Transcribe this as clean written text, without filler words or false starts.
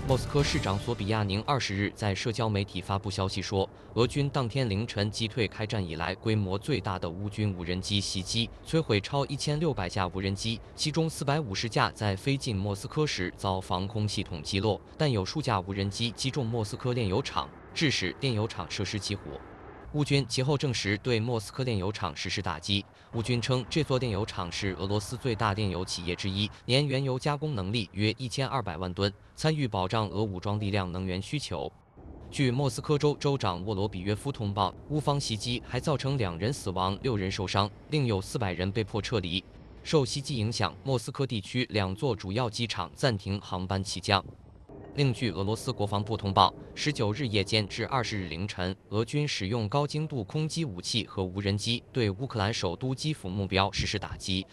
莫斯科市长索比亚宁20日在社交媒体发布消息说，俄军当天凌晨击退开战以来规模最大的乌军无人机袭击，摧毁超1600架无人机，其中450架在飞进莫斯科时遭防空系统击落，但有数架无人机击中莫斯科炼油厂，致使炼油厂设施起火。乌军其后证实对莫斯科炼油厂实施打击。乌军称，这座炼油厂是俄罗斯最大炼油企业之一，年原油加工能力约1200万吨，参与保障俄武装力量能源需求。据莫斯科州州长沃罗比约夫通报，乌方袭击还造成2人死亡、6人受伤，另有400人被迫撤离。受袭击影响，莫斯科地区2座主要机场暂停航班起降。另据俄罗斯国防部通报，19日夜间至20日凌晨，俄军使用高精度空击武器和无人机对乌克兰首都基辅目标实施打击，